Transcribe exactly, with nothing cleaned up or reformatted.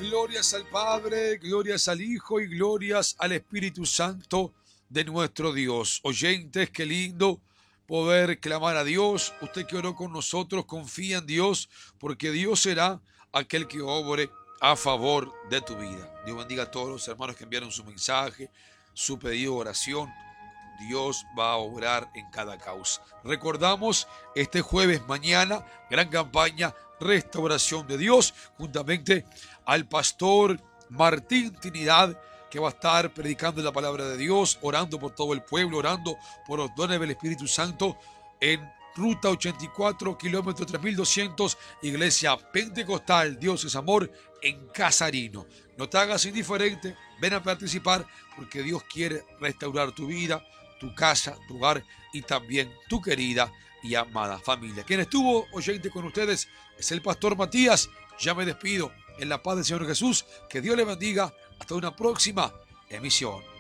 Glorias al Padre, glorias al Hijo y glorias al Espíritu Santo de nuestro Dios. Oyentes, qué lindo poder clamar a Dios. Usted que oró con nosotros, confía en Dios, porque Dios será aquel que obre a favor de tu vida. Dios bendiga a todos los hermanos que enviaron su mensaje, su pedido de oración. Dios va a obrar en cada causa. Recordamos este jueves mañana, gran campaña Restauración de Dios, juntamente al pastor Martín Trinidad, que va a estar predicando la palabra de Dios, orando por todo el pueblo, orando por los dones del Espíritu Santo en Ruta ochenta y cuatro, kilómetro tres mil doscientos, Iglesia Pentecostal Dios es Amor, en Casarino. No te hagas indiferente, ven a participar, porque Dios quiere restaurar tu vida, tu casa, tu hogar y también tu querida y amada familia. Quien estuvo oyente con ustedes es el pastor Matías. Ya me despido en la paz del Señor Jesús. Que Dios le bendiga. Hasta una próxima emisión.